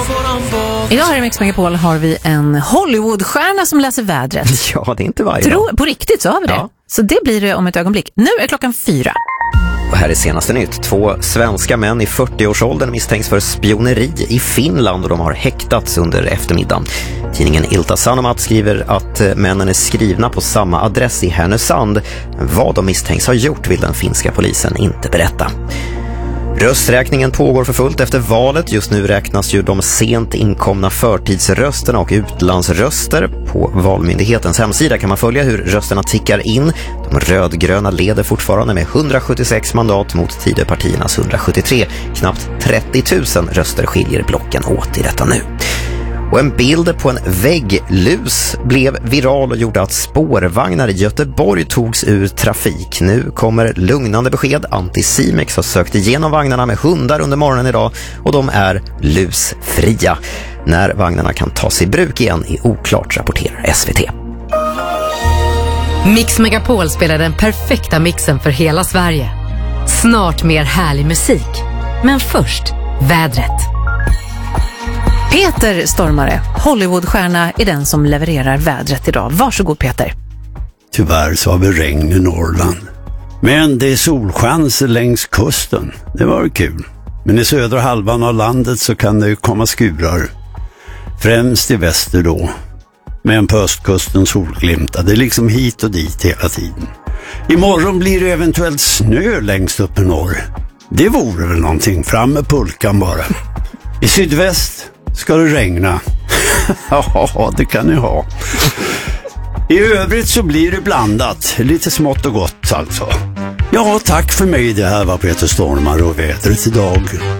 Idag här i Mix Megapol har vi en Hollywoodstjärna som läser vädret. Ja, det är inte varje dag. På riktigt så har vi det. Ja. Så det blir det om ett ögonblick. Nu är klockan 4. Och här är senaste nytt. 2 svenska män i 40-årsåldern misstänks för spioneri i Finland och de har häktats under eftermiddagen. Tidningen Ilta-Sanomat skriver att männen är skrivna på samma adress i Härnösand. Vad de misstänks ha gjort vill den finska polisen inte berätta. Rösträkningen pågår för fullt efter valet. Just nu räknas ju de sent inkomna förtidsrösterna och utlandsröster. På Valmyndighetens hemsida kan man följa hur rösterna tickar in. De rödgröna leder fortfarande med 176 mandat mot Tidöpartiernas 173. Knappt 30 000 röster skiljer blocken åt i detta nu. Och en bild på en vägglus blev viral och gjorde att spårvagnar i Göteborg togs ur trafik. Nu kommer lugnande besked. Anticimex har sökt igenom vagnarna med hundar under morgonen idag och de är lusfria. När vagnarna kan tas i bruk igen är oklart, rapporterar SVT. Mix Megapol spelar den perfekta mixen för hela Sverige. Snart mer härlig musik. Men först, vädret. Peter Stormare, Hollywoodstjärna, är den som levererar vädret idag. Varsågod Peter. Tyvärr så har vi regn i Norrland. Men det är solchanser längs kusten. Det var kul. Men i södra halvan av landet så kan det ju komma skurar. Främst i väster då. Men på östkusten solglimtar. Det är liksom hit och dit hela tiden. Imorgon blir det eventuellt snö längst upp i norr. Det vore väl någonting. Fram med pulkan bara. I sydväst ska det regna. Ja, det kan ni ha. I övrigt så blir det blandat. Lite smått och gott alltså. Ja, tack för mig. Det här var Peter Stormare och vädret idag.